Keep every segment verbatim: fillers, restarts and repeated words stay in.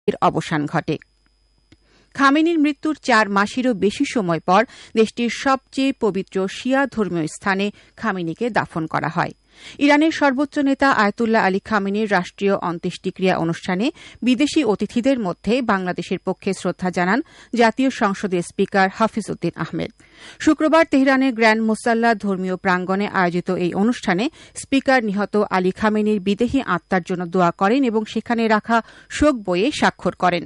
অবসান ঘটে। খামেনির মৃত্যুর চার মাসেরও বেশি সময় পর দেশটির সবচেয়ে পবিত্র শিয়া ধর্মীয় স্থানে খামেনিকে দাফন করা হয়। ইরানের সর্বোচ্চ নেতা আয়াতুল্লাহ আলী খামেনির রাষ্ট্রীয় অন্ত্যেষ্টিক্রিয়া অনুষ্ঠানে বিদেশি অতিথিদের মধ্যে বাংলাদেশের পক্ষে শ্রদ্ধা জানান জাতীয় সংসদের স্পিকার হাফিজ উদ্দিন আহমেদ। শুক্রবার তেহরানের গ্র্যান্ড মুসাল্লা ধর্মীয় প্রাঙ্গণে আয়োজিত এই অনুষ্ঠানে স্পিকার নিহত আলী খামেনির বিদেহী আত্মার জন্য দোয়া করেন এবং সেখানে রাখা শোক বইয়ে স্বাক্ষর করেন।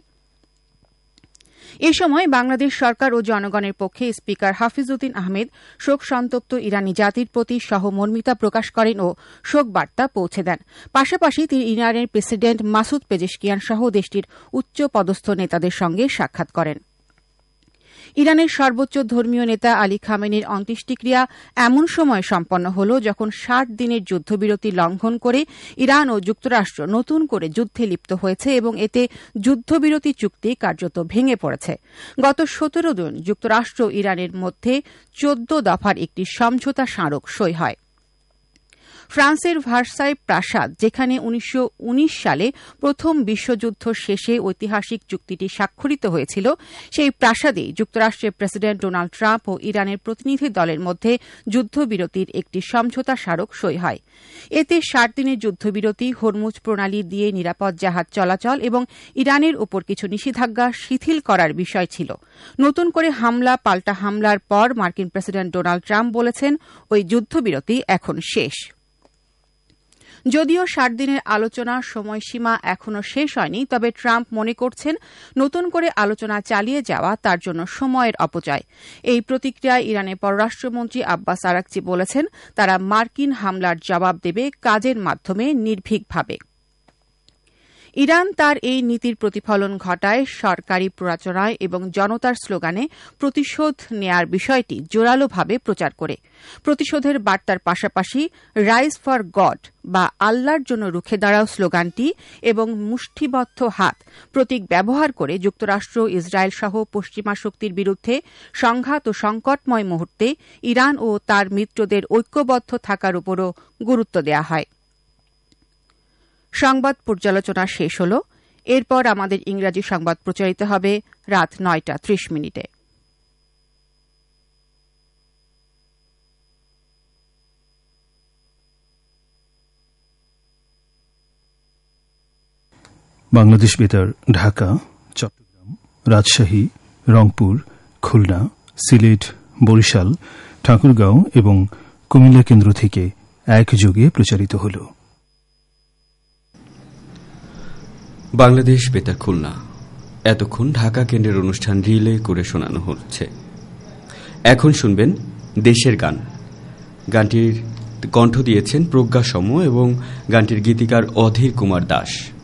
এ সময় বাংলাদেশ সরকার ও জনগণের পক্ষে স্পিকার হাফিজ উদ্দিন আহমেদ শোক সন্তপ্ত ইরানি জাতির প্রতি সহমর্মিতা প্রকাশ করেন ও শোক বার্তা পৌঁছে দেন। পাশাপাশি তিনি ইরানের প্রেসিডেন্ট মাসুদ পেজেশকিয়ান সহ দেশটির উচ্চ পদস্থ নেতাদের সঙ্গে সাক্ষাৎ করেন। ইরানের সর্বোচ্চ ধর্মীয় নেতা আলী খামেনির অন্ত্যেষ্টিক্রিয়া এমন সময় সম্পন্ন হল যখন ষাট দিনের যুদ্ধবিরতি লঙ্ঘন করে ইরান ও যুক্তরাষ্ট্র নতুন করে যুদ্ধে লিপ্ত হয়েছে এবং এতে যুদ্ধবিরতি চুক্তি কার্যত ভেঙে পড়েছে। গত সতেরো জুন যুক্তরাষ্ট্র ইরানের মধ্যে চোদ্দ দফার একটি সমঝোতা স্মারক সই হয়। ফ্রান্সের ভার্সাই প্রাসাদ, যেখানে উনিশশো উনিশ সালে প্রথম বিশ্বযুদ্ধ শেষে ঐতিহাসিক চুক্তিটি স্বাক্ষরিত হয়েছিল, সেই প্রাসাদেই যুক্তরাষ্ট্রের প্রেসিডেন্ট ডোনাল্ড ট্রাম্প ও ইরানের প্রতিনিধি দলের মধ্যে যুদ্ধবিরতির একটি সমঝোতা স্মারক সই হয়। এতে ষাট দিনের যুদ্ধবিরতি, হরমুজ প্রণালী দিয়ে নিরাপদ জাহাজ চলাচল এবং ইরানের উপর কিছু নিষেধাজ্ঞা শিথিল করার বিষয় ছিল। নতুন করে হামলা পাল্টা হামলার পর মার্কিন প্রেসিডেন্ট ডোনাল্ড ট্রাম্প বলেছেন, ওই যুদ্ধবিরতি এখন শেষ। যদিও ষাট দিনের আলোচনার সময়সীমা এখনও শেষ হয়নি, তবে ট্রাম্প মনে করছেন নতুন করে আলোচনা চালিয়ে যাওয়া তার জন্য সময়ের অপচয়। এই প্রতিক্রিয়ায় ইরানের পররাষ্ট্রমন্ত্রী আব্বাস আরাকচি বলেছেন, তারা মার্কিন হামলার জবাব দেবে কাজের মাধ্যমে, নির্ভীকভাবে। ইরান তার এই নীতির প্রতিফলন ঘটায় সরকারি প্রচারণায় এবং জনতার স্লোগানে প্রতিশোধ নেয়ার বিষয়টি জোরালোভাবে প্রচার করে। প্রতিশোধের বার্তার পাশাপাশি রাইজ ফর গড বা আল্লাহর জন্য রুখে দাঁড়াও স্লোগানটি এবং মুষ্টিবদ্ধ হাত প্রতীক ব্যবহার করে যুক্তরাষ্ট্র, ইসরায়েল সহ পশ্চিমা শক্তির বিরুদ্ধে সংঘাত ও সংকটময় মুহূর্তে ইরান ও তার মিত্রদের ঐক্যবদ্ধ থাকার উপরও গুরুত্ব দেওয়া হয়। সংবাদ পর্যালোচনা শেষ হল। এরপর আমাদের ইংরাজি সংবাদ প্রচারিত হবে রাত নয়টা ত্রিশ মিনিটে। বাংলাদেশ বেতার ঢাকা, চট্টগ্রাম, রাজশাহী, রংপুর, খুলনা, সিলেট, বরিশাল, ঠাকুরগাঁও এবং কুমিল্লা কেন্দ্র থেকে একযোগে প্রচারিত হল। বাংলাদেশ বেতার খুলনা এতক্ষণ ঢাকা কেন্দ্রের অনুষ্ঠান রিলে করে শোনানো হচ্ছে। এখন শুনবেন দেশের গান। গানটির কণ্ঠ দিয়েছেন প্রজ্ঞা সম এবং গানটির গীতিকার অধীর কুমার দাস।